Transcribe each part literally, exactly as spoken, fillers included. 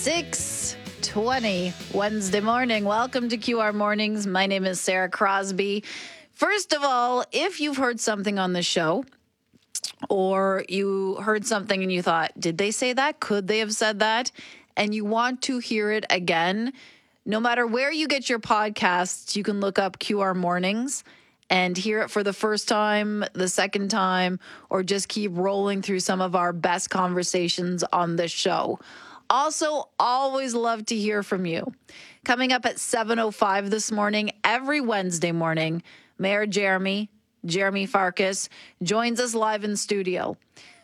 six twenty Wednesday morning. Welcome to Q R Mornings. My name is Sarah Crosby. First of all, if you've heard something on the show or you heard something and you thought, did they say that? Could they have said that? And you want to hear it again, no matter where you get your podcasts, you can look up Q R Mornings and hear it for the first time, the second time, or just keep rolling through some of our best conversations on this show. Also, always love to hear from you. Coming up at seven oh five this morning, every Wednesday morning, Mayor Jeremy, Jeremy Farkas, joins us live in studio.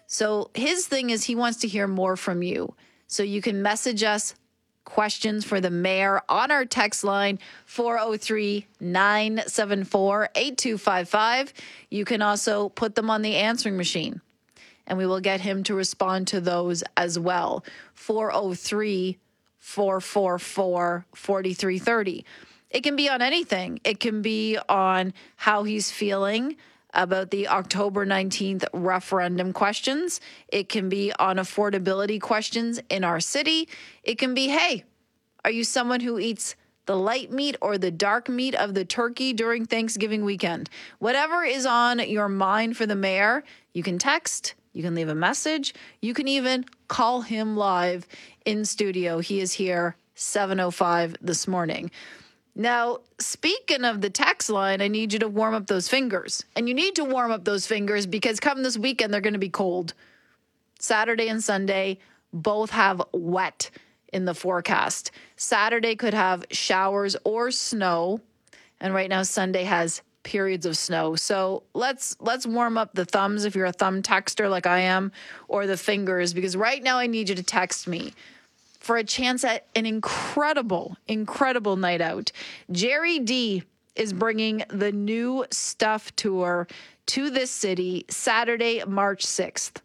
So his thing is he wants to hear more from you. So you can message us questions for the mayor on our text line, four oh three, nine seven four, eight two five five. You can also put them on the answering machine, and we will get him to respond to those as well. four oh three, four four four, four three three oh. It can be on anything. It can be on how he's feeling about the October nineteenth referendum questions. It can be on affordability questions in our city. It can be, hey, are you someone who eats the light meat or the dark meat of the turkey during Thanksgiving weekend? Whatever is on your mind for the mayor, you can text, you can leave a message, you can even call him live in studio. He is here seven oh five this morning. Now, speaking of the text line, I need you to warm up those fingers. And you need to warm up those fingers because come this weekend, they're going to be cold. Saturday and Sunday both have wet in the forecast. Saturday could have showers or snow. And right now, Sunday has periods of snow. So let's let's warm up the thumbs if you're a thumb texter like I am, or the fingers, because right now I need you to text me for a chance at an incredible, incredible night out. Jerry D is bringing the New Stuff Tour to this city Saturday, March sixth.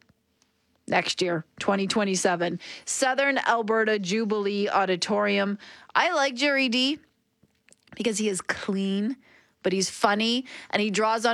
Next year, twenty twenty-seven. Southern Alberta Jubilee Auditorium. I like Jerry D because he is clean, but he's funny, and he draws on